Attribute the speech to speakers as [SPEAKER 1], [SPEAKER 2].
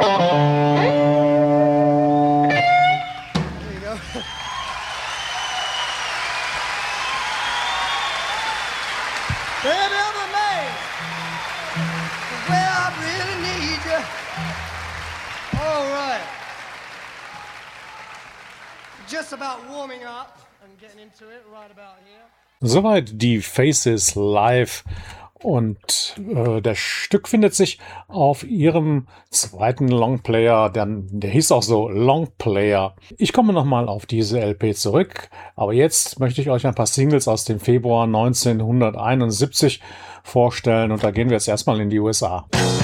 [SPEAKER 1] Soweit die Faces live und das Stück findet sich auf ihrem zweiten Longplayer, der hieß auch so Longplayer. Ich komme nochmal auf diese LP zurück, aber jetzt möchte ich euch ein paar Singles aus dem Februar 1971 vorstellen und da gehen wir jetzt erstmal in die USA.